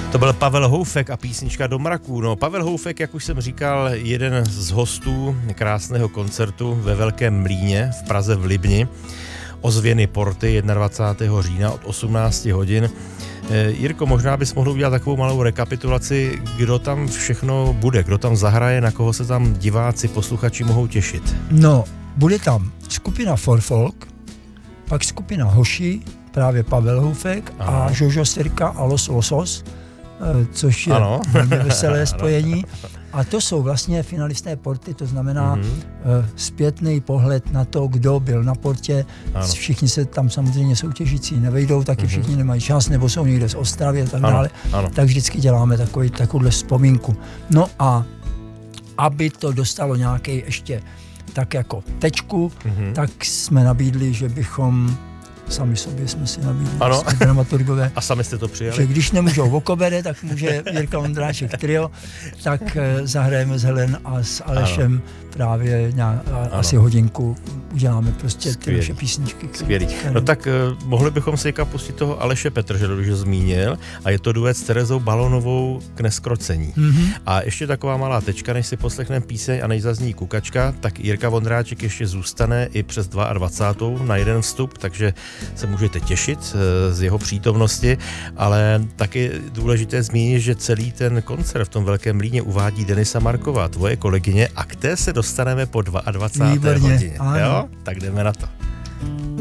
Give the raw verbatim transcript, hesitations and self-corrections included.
To byl Pavel Houfek a písnička Do mraků. No, Pavel Houfek, jak už jsem říkal, jeden z hostů krásného koncertu ve Velkém Mlýně v Praze v Libni. Ozvěny porty dvacátého prvního října od osmnácti hodin. Jirko, možná bys mohl udělat takovou malou rekapitulaci, kdo tam všechno bude, kdo tam zahraje, na koho se tam diváci, posluchači mohou těšit. No, bude tam skupina For Folk, pak skupina Hoši, právě Pavel Houfek a Jožo Styrka a Los Losos, což je ano. velmi veselé spojení. A to jsou vlastně finalisté porty, to znamená mm-hmm. uh, zpětný pohled na to, kdo byl na portě. Ano. Všichni se tam samozřejmě soutěžící nevejdou, taky mm-hmm. všichni nemají čas, nebo jsou někde z Ostravy a tak ano. dále. Ano. Tak vždycky děláme takový, takovouhle vzpomínku. No a aby to dostalo nějaký ještě tak jako tečku, mm-hmm. tak jsme nabídli, že bychom sami sobě jsme si nabídli, ano. jsme dramaturgové. A sami jste to přijali? Že když nemůžou vokobere, tak může Jirka Ondráček trio, tak uh, zahrajeme s Helen a s Alešem ano. právě nějak, a, asi hodinku uděláme prostě ty naše písničky. Skvělý. No tak uh, mohli bychom si jaka pustit toho Aleše Petržela, když ho zmínil, a je to duet s Terezou Balonovou K neskrocení. Mm-hmm. A ještě taková malá tečka, než si poslechneme píseň a než zazní Kukačka, tak Jirka Vondráček ještě zůstane i přes dvacátou druhou na jeden vstup, takže se můžete těšit z jeho přítomnosti, ale taky důležité zmínit, že celý ten koncert v tom Velkém Mlýně uvádí Denisa Marková, tvoje kolegyně, a k té se dostaneme po dvacáté druhé hodině. Jo? Tak jdeme na to.